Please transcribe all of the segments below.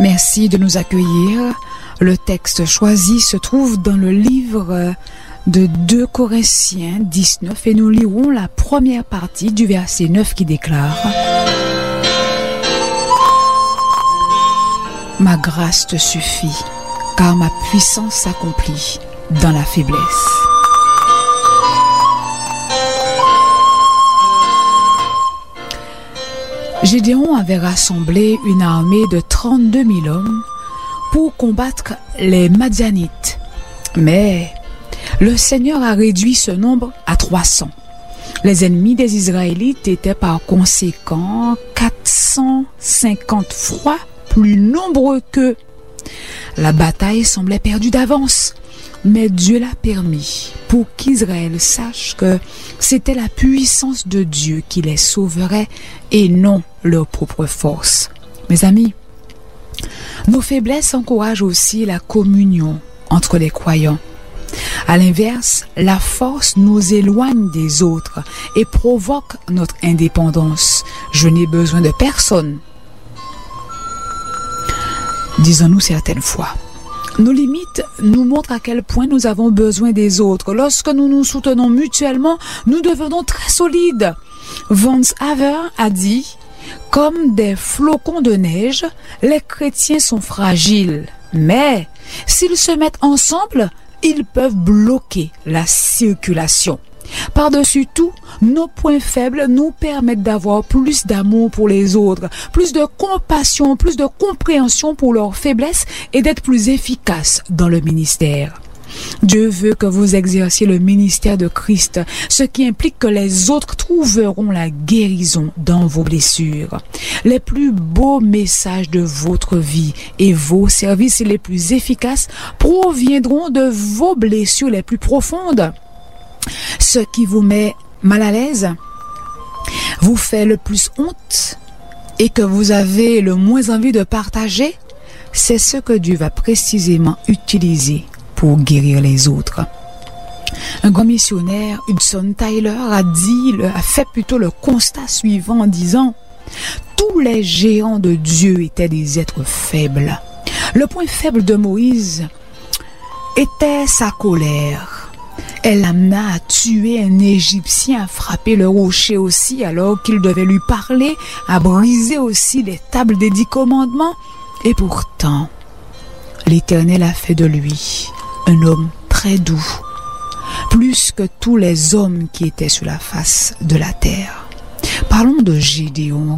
Merci de nous accueillir. Le texte choisi se trouve dans le livre de 2 Corinthiens 19 et nous lirons la première partie du verset 9 qui déclare: Ma grâce te suffit, car ma puissance s'accomplit dans la faiblesse. Gédéon avait rassemblé une armée de 32 000 hommes pour combattre les Madianites. Mais le Seigneur a réduit ce nombre à 300. Les ennemis des Israélites étaient par conséquent 450 fois plus nombreux qu'eux. La bataille semblait perdue d'avance, mais Dieu l'a permis pour qu'Israël sache que c'était la puissance de Dieu qui les sauverait et non leur propre force. Mes amis, nos faiblesses encouragent aussi la communion entre les croyants. À l'inverse, la force nous éloigne des autres et provoque notre indépendance. Je n'ai besoin de personne, disons-nous certaines fois. Nos limites nous montrent à quel point nous avons besoin des autres. Lorsque nous nous soutenons mutuellement, nous devenons très solides. Vance Havner a dit: comme des flocons de neige, les chrétiens sont fragiles. Mais s'ils se mettent ensemble, ils peuvent bloquer la circulation. Par-dessus tout, nos points faibles nous permettent d'avoir plus d'amour pour les autres, plus de compassion, plus de compréhension pour leurs faiblesses et d'être plus efficaces dans le ministère. Dieu veut que vous exerciez le ministère de Christ, ce qui implique que les autres trouveront la guérison dans vos blessures. Les plus beaux messages de votre vie et vos services les plus efficaces proviendront de vos blessures les plus profondes. Ce qui vous met mal à l'aise, vous fait le plus honte et que vous avez le moins envie de partager, c'est ce que Dieu va précisément utiliser pour guérir les autres. Un grand missionnaire, Hudson Taylor, a fait plutôt le constat suivant en disant: tous les géants de Dieu étaient des êtres faibles. Le point faible de Moïse était sa colère. Elle l'amena à tuer un Égyptien, à frapper le rocher aussi alors qu'il devait lui parler, à briser aussi les tables des 10 commandements. Et pourtant, l'Éternel a fait de lui un homme très doux, plus que tous les hommes qui étaient sur la face de la terre. Parlons de Gédéon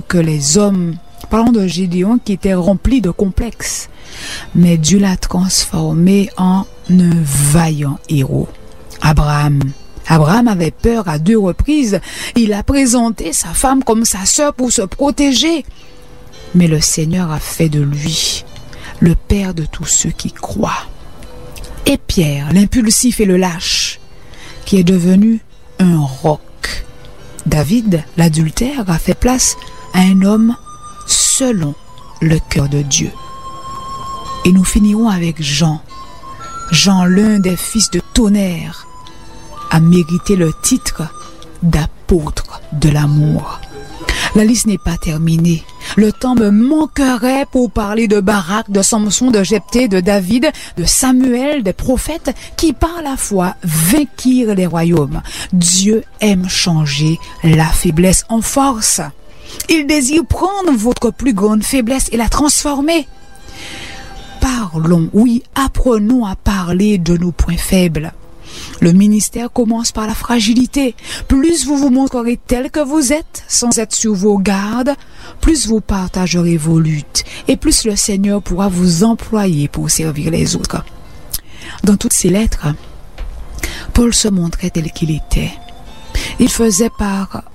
qui était rempli de complexes, mais Dieu l'a transformé en un vaillant héros. Abraham avait peur à 2 reprises. Il a présenté sa femme comme sa sœur pour se protéger. Mais le Seigneur a fait de lui le père de tous ceux qui croient. Et Pierre, l'impulsif et le lâche, qui est devenu un roc. David, l'adultère, a fait place à un homme selon le cœur de Dieu. Et nous finirons avec Jean, l'un des fils de tonnerre, a mérité le titre d'apôtre de l'amour. La liste n'est pas terminée. Le temps me manquerait pour parler de Barak, de Samson, de Jephthé, de David, de Samuel, des prophètes qui par la foi vainquirent les royaumes. Dieu aime changer la faiblesse en force. Il désire prendre votre plus grande faiblesse et la transformer. Apprenons à parler de nos points faibles. Le ministère commence par la fragilité. Plus vous vous montrerez tel que vous êtes, sans être sur vos gardes, plus vous partagerez vos luttes et plus le Seigneur pourra vous employer pour servir les autres. Dans toutes ses lettres, Paul se montrait tel qu'il était. Il faisait part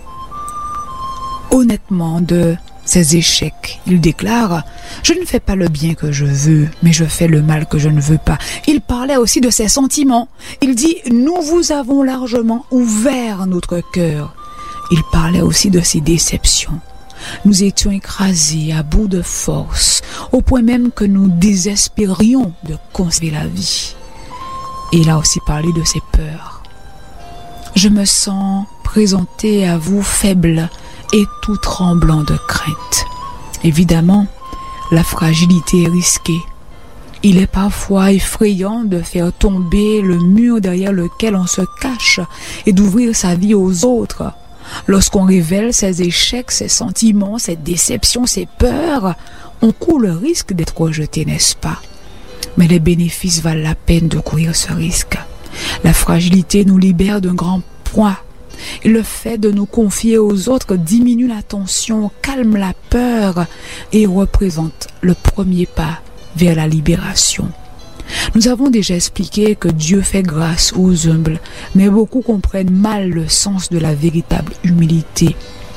honnêtement de ses échecs. Il déclare: je ne fais pas le bien que je veux, mais je fais le mal que je ne veux pas. Il parlait aussi de ses sentiments. Il dit: nous vous avons largement ouvert notre cœur. Il parlait aussi de ses déceptions. Nous étions écrasés à bout de force, au point même que nous désespérions de conserver la vie. Et il a aussi parlé de ses peurs. Je me sens présenté à vous faible et tout tremblant de crainte. Évidemment, La fragilité est risquée. Il est parfois effrayant de faire tomber le mur derrière lequel on se cache et d'ouvrir sa vie aux autres. Lorsqu'on révèle ses échecs, ses sentiments, ses déceptions, ses peurs, on court le risque d'être rejeté, n'est-ce pas? Mais les bénéfices valent la peine de courir ce risque. La fragilité nous libère d'un grand poids. Et le fait de nous confier aux autres diminue la tension, calme la peur et représente le premier pas vers la libération. Nous avons déjà expliqué que Dieu fait grâce aux humbles, mais beaucoup comprennent mal le sens de la véritable humilité.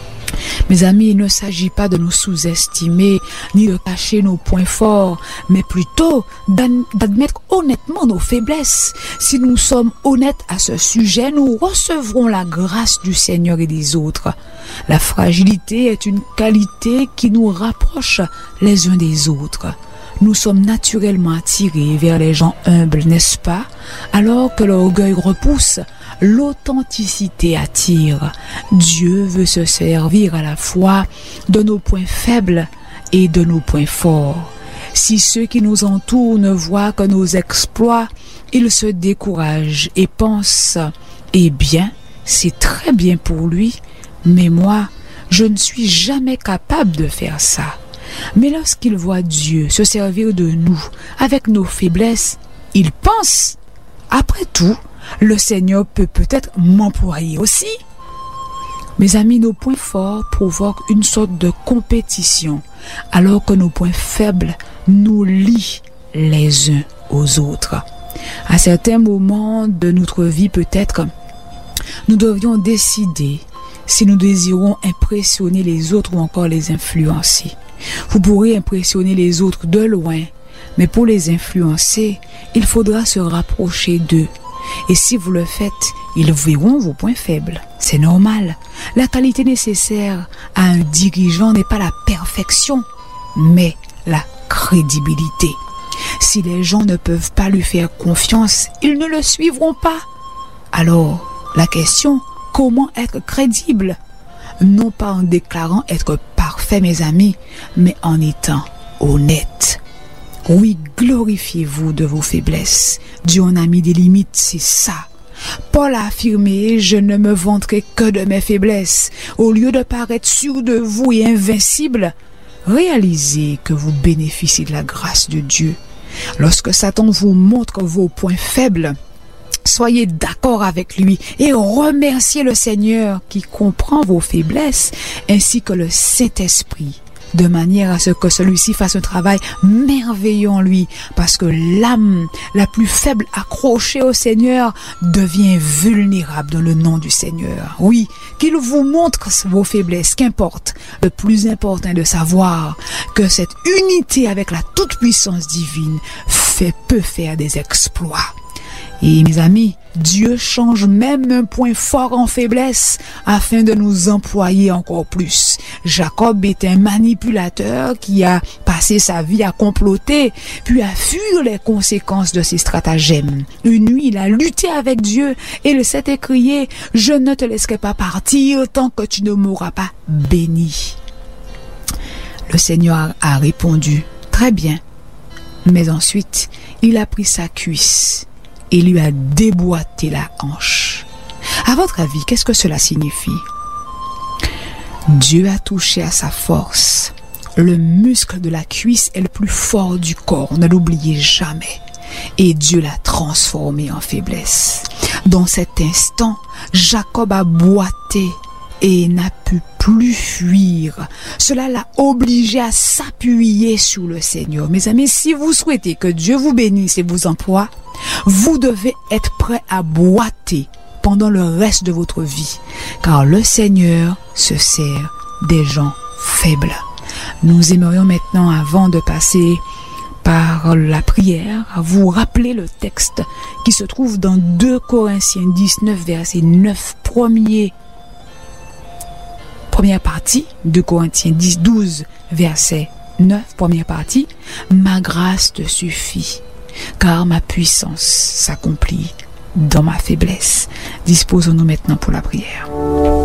Mes amis, il ne s'agit pas de nous sous-estimer ni de cacher nos points forts, mais plutôt d'admettre honnêtement nos faiblesses. Si nous sommes honnêtes à ce sujet, nous recevrons la grâce du Seigneur et des autres. La fragilité est une qualité qui nous rapproche les uns des autres. Nous sommes naturellement attirés vers les gens humbles, n'est-ce pas? Alors que l'orgueil repousse, l'authenticité attire. Dieu veut se servir à la fois de nos points faibles et de nos points forts. Si ceux qui nous entourent ne voient que nos exploits, ils se découragent et pensent « Eh bien, c'est très bien pour lui, mais moi, je ne suis jamais capable de faire ça. » Mais lorsqu'ils voient Dieu se servir de nous avec nos faiblesses, ils pensent « Après tout, le Seigneur peut peut-être m'employer aussi. » Mes amis, nos points forts provoquent une sorte de compétition, alors que nos points faibles nous lient les uns aux autres. À certains moments de notre vie, peut-être, nous devrions décider si nous désirons impressionner les autres ou encore les influencer. Vous pourrez impressionner les autres de loin, mais pour les influencer, il faudra se rapprocher d'eux. Et si vous le faites, ils verront vos points faibles. C'est normal. La qualité nécessaire à un dirigeant n'est pas la perfection, mais la crédibilité. Si les gens ne peuvent pas lui faire confiance, ils ne le suivront pas. Alors, la question, comment être crédible? Non pas en déclarant être parfait, mes amis, mais en étant honnête. Oui, glorifiez-vous de vos faiblesses. Dieu en a mis des limites, c'est ça. Paul a affirmé « Je ne me vanterai que de mes faiblesses ». Au lieu de paraître sûr de vous et invincible, réalisez que vous bénéficiez de la grâce de Dieu. Lorsque Satan vous montre vos points faibles, soyez d'accord avec lui et remerciez le Seigneur qui comprend vos faiblesses ainsi que le Saint-Esprit, de manière à ce que celui-ci fasse un travail merveilleux en lui, parce que l'âme la plus faible accrochée au Seigneur devient vulnérable dans le nom du Seigneur. Oui, qu'il vous montre vos faiblesses, qu'importe. Le plus important est de savoir que cette unité avec la toute-puissance divine peut faire des exploits. Et mes amis, Dieu change même un point fort en faiblesse afin de nous employer encore plus. Jacob est un manipulateur qui a passé sa vie à comploter, puis à fuir les conséquences de ses stratagèmes. Une nuit, il a lutté avec Dieu et il s'est écrié « Je ne te laisserai pas partir tant que tu ne m'auras pas béni. » Le Seigneur a répondu « Très bien. » Mais ensuite, il a pris sa cuisse et lui a déboîté la hanche. À votre avis, qu'est-ce que cela signifie? Dieu a touché à sa force. Le muscle de la cuisse est le plus fort du corps, ne l'oubliez jamais. Et Dieu l'a transformé en faiblesse. Dans cet instant, Jacob a boité et n'a pu plus fuir. Cela l'a obligé à s'appuyer sur le Seigneur. Mes amis, si vous souhaitez que Dieu vous bénisse et vous emploie, vous devez être prêt à boiter pendant le reste de votre vie, car le Seigneur se sert des gens faibles. Nous aimerions maintenant, avant de passer par la prière, vous rappeler le texte qui se trouve dans 2 Corinthiens 19, verset 9, première partie, 2 Corinthiens 12, verset 9, première partie. Ma grâce te suffit, car ma puissance s'accomplit dans ma faiblesse. Disposons-nous maintenant pour la prière.